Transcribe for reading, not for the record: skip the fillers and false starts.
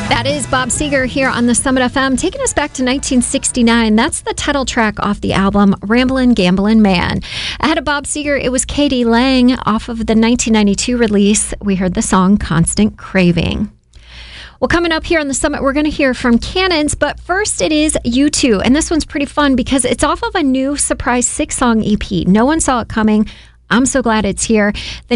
That is Bob Seger here on the Summit FM, taking us back to 1969. That's the title track off the album Ramblin' Gamblin' Man. Ahead of Bob Seger, it was Katie Lang off of the 1992 release. We heard the song Constant Craving. Well, coming up here on the Summit, we're going to hear from Cannons, but first it is U2, and this one's pretty fun because it's off of a new surprise 6-song EP. No one saw it coming. I'm so glad it's here. The